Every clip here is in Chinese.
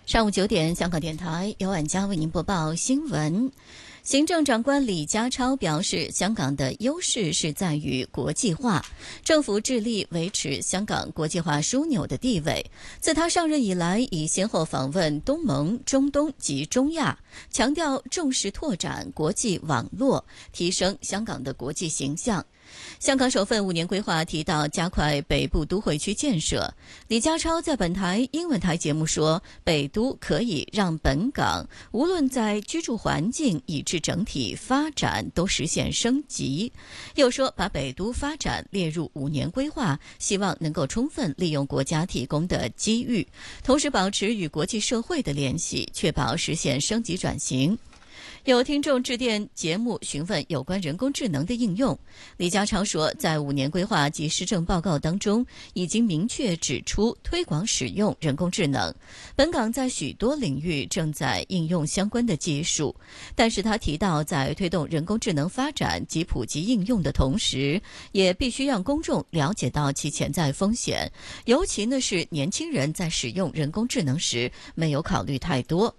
上午9点，香港电台由婉佳为您播报新闻。行政长官李家超表示，香港的优势是在于国际化，政府致力维持香港国际化枢纽的地位。自他上任以来，已先后访问东盟、中东及中亚，强调重视拓展国际网络，提升香港的国际形象。香港首份5年规划提到加快北部都会区建设。李家超在本台英文台节目说，北都可以让本港无论在居住环境以至整体发展都实现升级。又说把北都发展列入5年规划，希望能够充分利用国家提供的机遇，同时保持与国际社会的联系，确保实现升级转型。有听众致电节目询问有关人工智能的应用。李家超说，在5年规划及施政报告当中，已经明确指出推广使用人工智能。本港在许多领域正在应用相关的技术，但是他提到，在推动人工智能发展及普及应用的同时，也必须让公众了解到其潜在风险，尤其呢是年轻人在使用人工智能时没有考虑太多。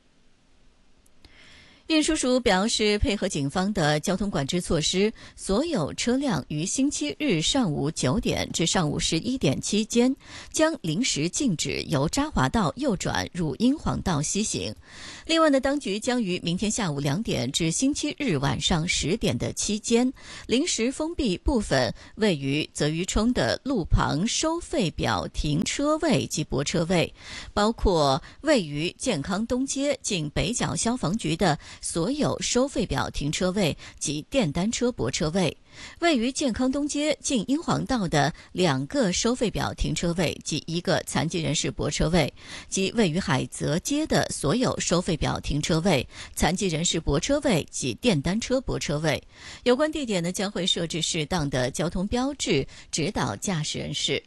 运输署表示，配合警方的交通管制措施，所有车辆于星期日上午9点至上午11点期间，将临时禁止由渣华道右转入英皇道西行。另外呢，当局将于明天下午2点至星期日晚上10点的期间，临时封闭部分位于泽渔冲的路旁收费表停车位及泊车位，包括位于健康东街近北角消防局的所有收费表停车位及电单车泊车位，位于健康东街近英皇道的2个收费表停车位及1个残疾人士泊车位，及位于海泽街的所有收费表停车位、残疾人士泊车位及电单车泊车位。有关地点呢，将会设置适当的交通标志，指导驾驶人士。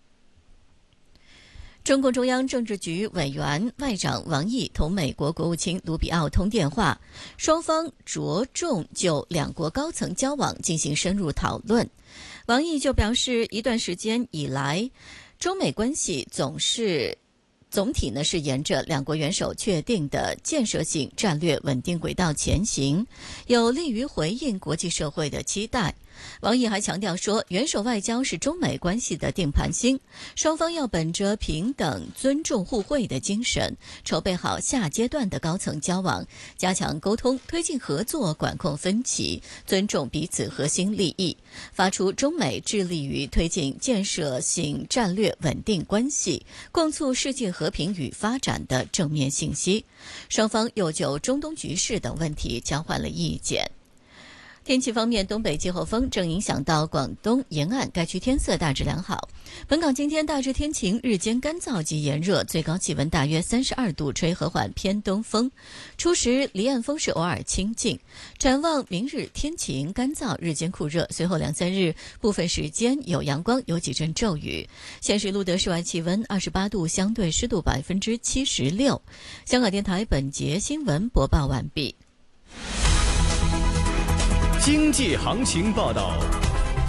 中共中央政治局委员外长王毅同美国国务卿卢比奥通电话，双方着重就两国高层交往进行深入讨论。王毅就表示，一段时间以来，中美关系总体呢是沿着两国元首确定的建设性战略稳定轨道前行，有利于回应国际社会的期待。王毅还强调说，元首外交是中美关系的定盘星，双方要本着平等、尊重、互惠的精神，筹备好下阶段的高层交往，加强沟通，推进合作，管控分歧，尊重彼此核心利益，发出中美致力于推进建设性战略稳定关系，共促世界和平与发展的正面信息。双方又就中东局势等问题交换了意见。天气方面，东北季候风正影响到广东沿岸，该区天色大致良好。本港今天大致天晴，日间干燥及炎热，最高气温大约32度，吹和缓偏东风。初时离岸风势偶尔清劲。展望明日天晴干燥，日间酷热，随后2-3日部分时间有阳光，有几阵骤雨。现时录得室外气温28度，相对湿度76%。香港电台本节新闻播报完毕。 经济行情报道。